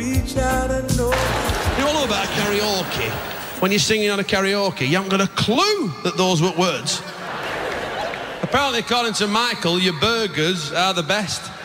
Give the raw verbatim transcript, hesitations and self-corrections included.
reach out and know. You all know about karaoke. When you're singing on a karaoke, you haven't got a clue that those were words. Apparently, according to Michael, your burgers are the best.